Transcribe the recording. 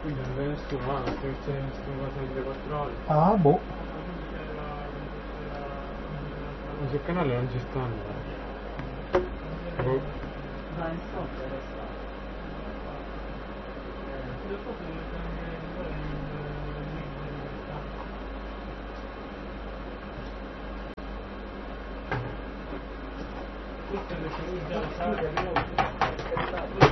qui non vede nessuno, ma che c'è cosa di 4 ore. Ah, boh. Ma sul canale non ci stanno. Boh. Ma in sotto adesso. Tutte le